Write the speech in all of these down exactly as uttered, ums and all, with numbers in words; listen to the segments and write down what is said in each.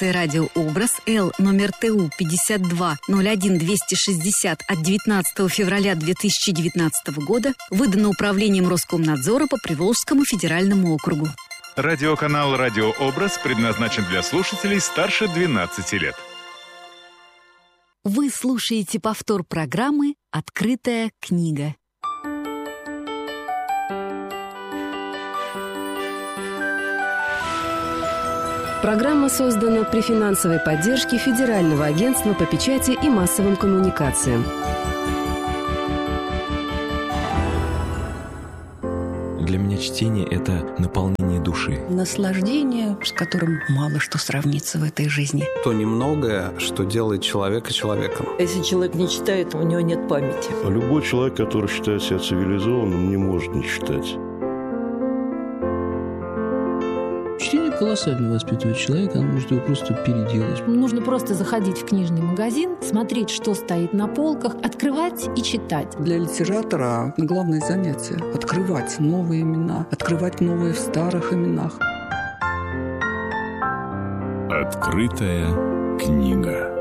четвёртый радиообраз Л номер Т У пятьдесят два ноль один двести шестьдесят от девятнадцатого февраля две тысячи девятнадцатого года выдано Управлением Роскомнадзора по Приволжскому федеральному округу. Радиоканал «Радиообраз» предназначен для слушателей старше двенадцати лет. Вы слушаете повтор программы «Открытая книга». Программа создана при финансовой поддержке Федерального агентства по печати и массовым коммуникациям. Для меня чтение – это наполнение души. Наслаждение, с которым мало что сравнится в этой жизни. То немногое, что делает человека человеком. Если человек не читает, у него нет памяти. Любой человек, который считает себя цивилизованным, не может не читать. Чтение колоссально воспитывает человека, оно может его просто переделать. Нужно просто заходить в книжный магазин, смотреть, что стоит на полках, открывать и читать. Для литератора главное занятие – открывать новые имена, открывать новые в старых именах. Открытая книга.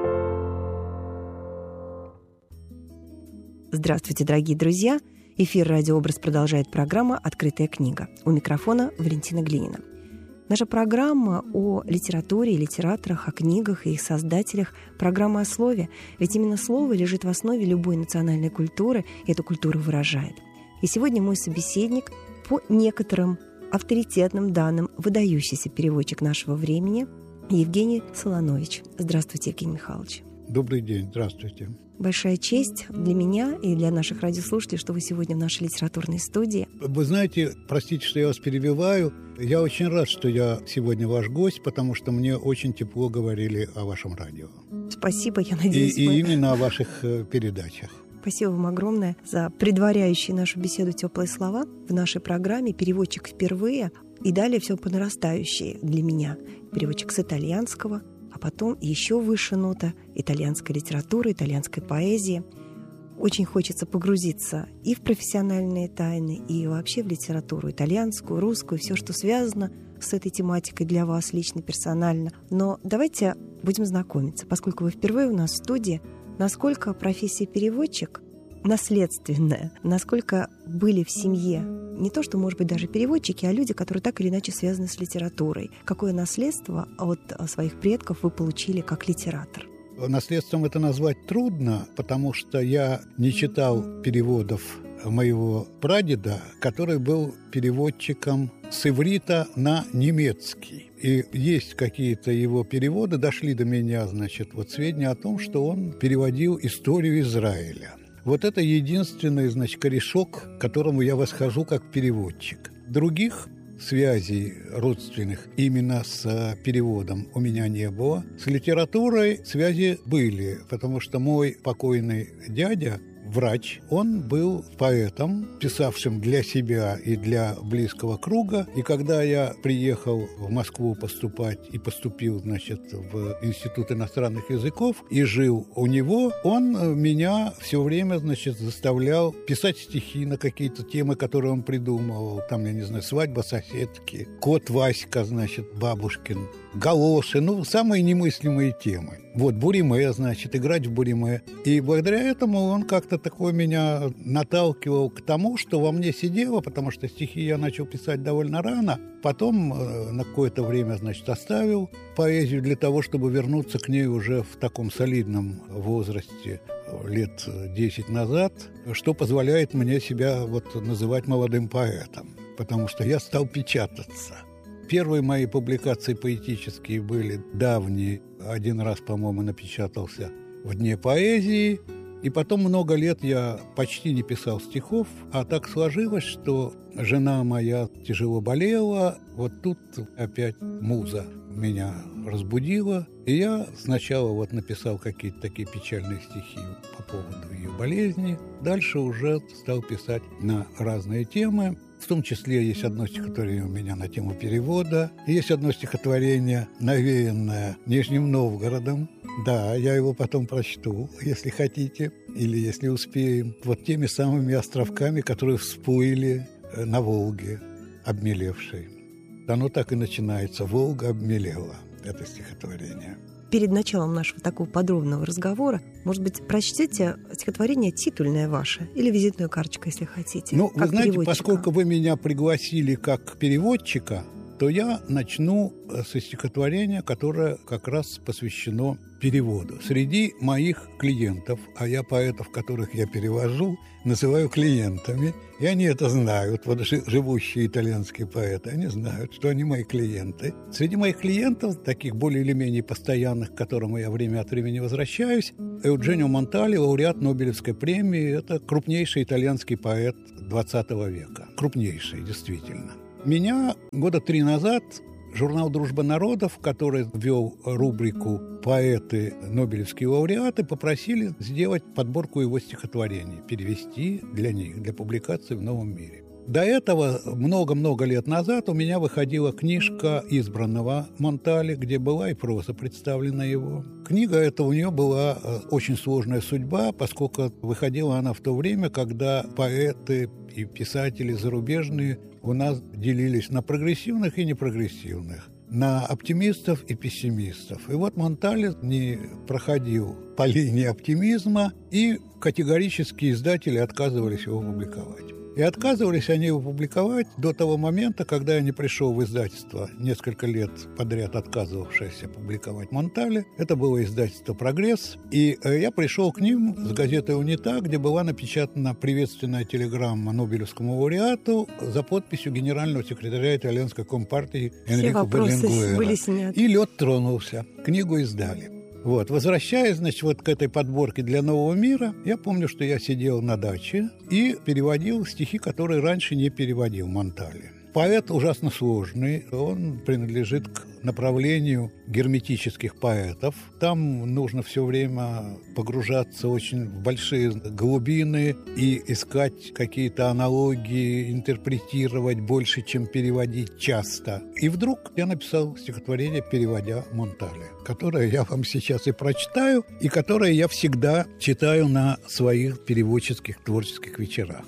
Здравствуйте, дорогие друзья! Эфир «Радиообраз» продолжает программа «Открытая книга». У микрофона Валентина Глинина. Наша программа о литературе и литераторах, о книгах и их создателях, программа о слове. Ведь именно слово лежит в основе любой национальной культуры, и эту культуру выражает. И сегодня мой собеседник, по некоторым авторитетным данным, выдающийся переводчик нашего времени, Евгений Солонович. Здравствуйте, Евгений Михайлович. Добрый день, здравствуйте. Большая честь для меня и для наших радиослушателей, что вы сегодня в нашей литературной студии. Вы знаете, простите, что я вас перебиваю. Я очень рад, что я сегодня ваш гость, потому что мне очень тепло говорили о вашем радио. Спасибо, я надеюсь. И, вы... и именно о ваших передачах. Спасибо вам огромное за предваряющие нашу беседу теплые слова в нашей программе. Переводчик впервые, и далее все по нарастающей для меня. Переводчик с итальянского, а потом еще выше нота итальянской литературы, итальянской поэзии. Очень хочется погрузиться и в профессиональные тайны, и вообще в литературу итальянскую, русскую, все, что связано с этой тематикой для вас лично, персонально. Но давайте будем знакомиться, поскольку вы впервые у нас в студии, насколько профессия переводчик наследственная, насколько были в семье не то, что, может быть, даже переводчики, а люди, которые так или иначе связаны с литературой. Какое наследство от своих предков вы получили как литератор? Наследством это назвать трудно, потому что я не читал переводов моего прадеда, который был переводчиком с иврита на немецкий. И есть какие-то его переводы, дошли до меня, значит, вот сведения о том, что он переводил историю Израиля. Вот это единственный, значит, корешок, к которому я восхожу как переводчик. Других связей родственных именно с переводом у меня не было. С литературой связи были, потому что мой покойный дядя, врач, он был поэтом, писавшим для себя и для близкого круга. И когда я приехал в Москву поступать и поступил, значит, в Институт иностранных языков и жил у него, он меня все время, значит, заставлял писать стихи на какие-то темы, которые он придумывал. Там, я не знаю, «Свадьба соседки», «Кот Васька», значит, бабушкин, галоши, ну, самые немыслимые темы. Вот, буриме, значит, играть в буриме. И благодаря этому он как-то такой меня наталкивал к тому, что во мне сидело, потому что стихи я начал писать довольно рано. Потом э, на какое-то время, значит, оставил поэзию для того, чтобы вернуться к ней уже в таком солидном возрасте, лет десять назад, что позволяет мне себя вот называть молодым поэтом, потому что я стал печататься. Первые мои публикации поэтические были давние. Один раз, по-моему, напечатался в «Дне поэзии». И потом много лет я почти не писал стихов. А так сложилось, что жена моя тяжело болела. Вот тут опять муза меня разбудила. И я сначала вот написал какие-то такие печальные стихи по поводу ее болезни. Дальше уже стал писать на разные темы. В том числе есть одно стихотворение у меня на тему перевода. Есть одно стихотворение, навеянное Нижним Новгородом. Да, я его потом прочту, если хотите, или если успеем. Вот теми самыми островками, которые всплыли на Волге, обмелевшей. Оно так и начинается. Волга обмелела. это стихотворение. Перед началом нашего такого подробного разговора, может быть, прочтете стихотворение титульное ваше или визитную карточку, если хотите. Ну, вы знаете, поскольку вы меня пригласили как переводчика, то я начну со стихотворения, которое как раз посвящено переводу. Среди моих клиентов, а я поэтов, которых я перевожу, называю клиентами, и они это знают, вот живущие итальянские поэты, они знают, что они мои клиенты. Среди моих клиентов, таких более или менее постоянных, к которым я время от времени возвращаюсь, Эудженио Монтали, лауреат Нобелевской премии, это крупнейший итальянский поэт двадцатого века. Крупнейший, действительно. Меня года три назад журнал «Дружба народов», который ввел рубрику «Поэты, нобелевские лауреаты», попросили сделать подборку его стихотворений, перевести для них, для публикации в «Новом мире». До этого, много-много лет назад, у меня выходила книжка избранного Монтали, где была и проза представлена его. Книга эта у нее была очень сложная судьба, поскольку выходила она в то время, когда поэты и писатели зарубежные у нас делились на прогрессивных и непрогрессивных, на оптимистов и пессимистов. И вот Монтали не проходил по линии оптимизма, и категорически издатели отказывались его публиковать. И отказывались они его публиковать до того момента, когда я не пришел в издательство, несколько лет подряд отказывавшееся публиковать Монтали. Это было издательство «Прогресс». И я пришел к ним с газетой «Унита», где была напечатана приветственная телеграмма Нобелевскому лауреату за подписью генерального секретаря итальянской компартии Энрико Берлингуэра. И лед тронулся. Книгу издали. Вот, возвращаясь, значит, вот к этой подборке для «Нового мира», я помню, что я сидел на даче и переводил стихи, которые раньше не переводил Монтали. Поэт ужасно сложный, он принадлежит к направлению герметических поэтов. Там нужно все время погружаться очень в большие глубины и искать какие-то аналогии, интерпретировать больше, чем переводить часто. И вдруг я написал стихотворение, переводя Монтали, которое я вам сейчас и прочитаю, и которое я всегда читаю на своих переводческих творческих вечерах.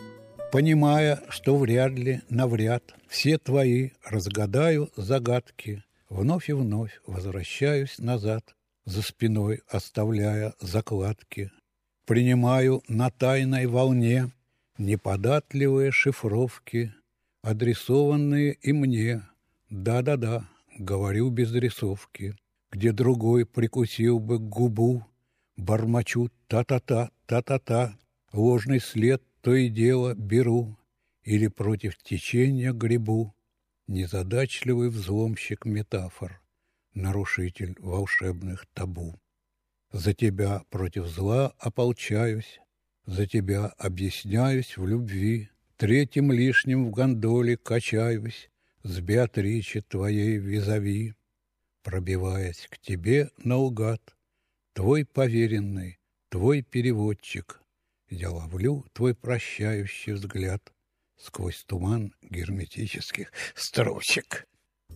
Понимая, что вряд ли, навряд, все твои разгадаю загадки, вновь и вновь возвращаюсь назад, за спиной оставляя закладки. Принимаю на тайной волне неподатливые шифровки, адресованные и мне. Да-да-да, говорю без рисовки, где другой прикусил бы губу, бормочу та-та-та, та-та-та, ложный след то и дело беру или против течения гребу, незадачливый взломщик метафор, нарушитель волшебных табу. За тебя против зла ополчаюсь, за тебя объясняюсь в любви, третьим лишним в гондоле качаюсь с Беатриче твоей визави, пробиваясь к тебе наугад, твой поверенный, твой переводчик. Я ловлю твой прощающий взгляд сквозь туман герметических строчек.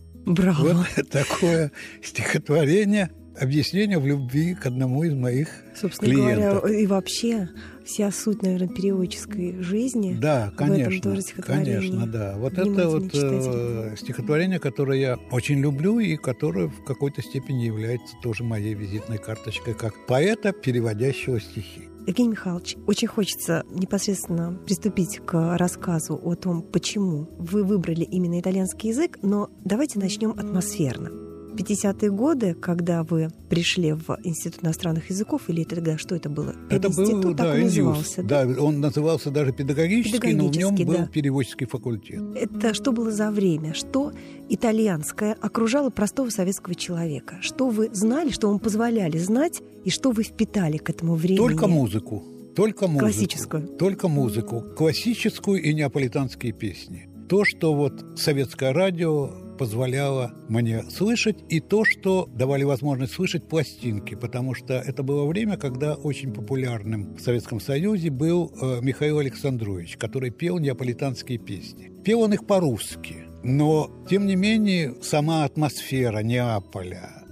Браво! Вот такое стихотворение, объяснение в любви к одному из моих Собственно клиентов. Говоря, и вообще вся суть, наверное, переводческой жизни. Да, конечно, в этом тоже стихотворении. Конечно, да. Вот это вот э, стихотворение, которое я очень люблю и которое в какой-то степени является тоже моей визитной карточкой как поэта, переводящего стихи. Евгений Михайлович, очень хочется непосредственно приступить к рассказу о том, почему вы выбрали именно итальянский язык, но давайте начнем атмосферно. пятидесятые годы, когда вы пришли в Институт иностранных языков, или тогда что это было? Это Институт был, так да, и назывался, да? Да, он назывался даже педагогический, педагогический но в нем был да. переводческий факультет. Это что было за время? Что итальянское окружало простого советского человека? Что вы знали, что вам позволяли знать, и что вы впитали к этому времени? Только музыку. Только музыку. Классическую? Только музыку. Классическую и неаполитанские песни. То, что вот советское радио позволяло мне слышать, и то, что давали возможность слышать пластинки, потому что это было время, когда очень популярным в Советском Союзе был э, Михаил Александрович, который пел неаполитанские песни. Пел он их по-русски, но, тем не менее, сама атмосфера Неаполя,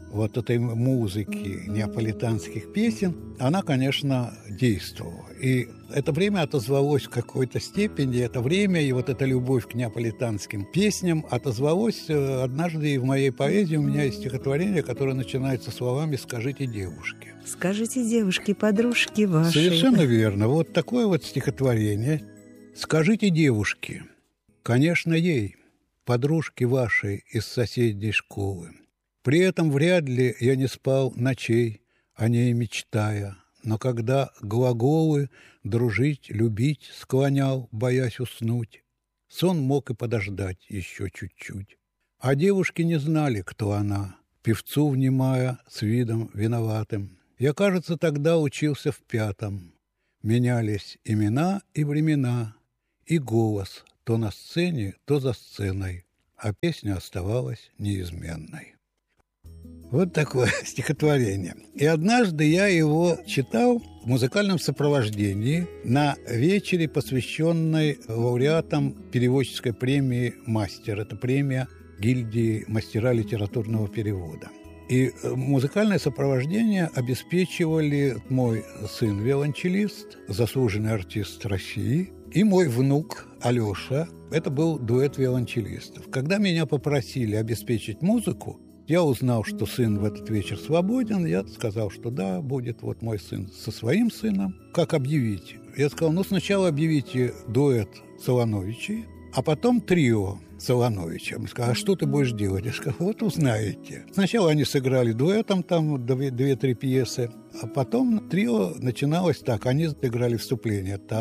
вот этой музыки неаполитанских песен, она, конечно, действовала. И это время отозвалось в какой-то степени, это время и вот эта любовь к неаполитанским песням отозвалось однажды и в моей поэзии. У меня есть стихотворение, которое начинается словами «Скажите девушке». Скажите девушке, подружки ваши. Совершенно верно. Вот такое вот стихотворение. «Скажите девушке, конечно, ей, подружки вашей из соседней школы. При этом вряд ли я не спал ночей, о ней мечтая, но когда глаголы дружить, любить склонял, боясь уснуть, сон мог и подождать еще чуть-чуть. А девушки не знали, кто она, певцу внимая с видом виноватым. Я, кажется, тогда учился в пятом. Менялись имена и времена, и голос то на сцене, то за сценой, а песня оставалась неизменной». Вот такое стихотворение. И однажды я его читал в музыкальном сопровождении на вечере, посвященной лауреатам переводческой премии «Мастер». Это премия гильдии мастера литературного перевода. И музыкальное сопровождение обеспечивали мой сын виолончелист, заслуженный артист России, и мой внук Алеша. Это был дуэт виолончелистов. Когда меня попросили обеспечить музыку, я узнал, что сын в этот вечер свободен. Я сказал, что да, будет вот мой сын со своим сыном. Как объявить? Я сказал, ну, сначала объявите дуэт Солоновичей, а потом трио Солоновича. Он сказал, а что ты будешь делать? Я сказал, вот узнаете. Сначала они сыграли дуэтом, там две-три пьесы, а потом трио начиналось так. Они играли вступление.